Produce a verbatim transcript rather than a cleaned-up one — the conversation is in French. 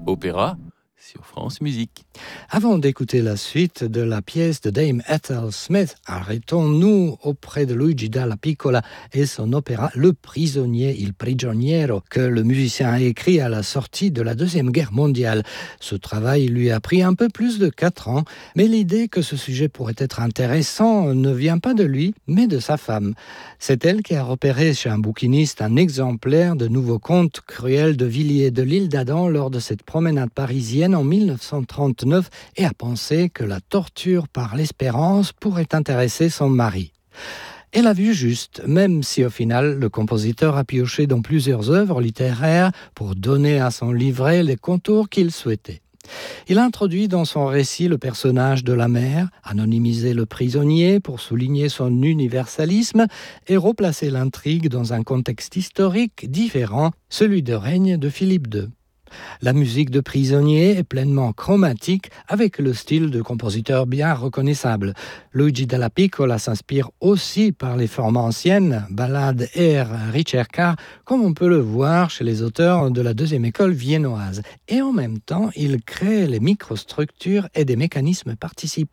opéra sur France Musique. Avant d'écouter la suite de la pièce de Dame Ethel Smith, arrêtons-nous auprès de Luigi Dalla Piccola et son opéra Le Prisonnier, Il Prigioniero, que le musicien a écrit à la sortie de la Deuxième Guerre mondiale. Ce travail lui a pris un peu plus de quatre ans, mais l'idée que ce sujet pourrait être intéressant ne vient pas de lui, mais de sa femme. C'est elle qui a repéré chez un bouquiniste un exemplaire de Nouveaux Contes cruels de Villiers de l'Île d'Adam lors de cette promenade parisienne en dix-neuf cent trente-neuf et a pensé que la torture par l'espérance pourrait intéresser son mari. Elle a vu juste, même si au final, le compositeur a pioché dans plusieurs œuvres littéraires pour donner à son livret les contours qu'il souhaitait. Il a introduit dans son récit le personnage de la mère, anonymisé le prisonnier pour souligner son universalisme et replacer l'intrigue dans un contexte historique différent, celui de règne de Philippe deux. La musique de Prisonnier est pleinement chromatique avec le style de compositeur bien reconnaissable. Luigi Dalla Piccola s'inspire aussi par les formes anciennes, ballades, airs, ricercar, comme on peut le voir chez les auteurs de la deuxième école viennoise. Et en même temps, il crée les microstructures et des mécanismes participants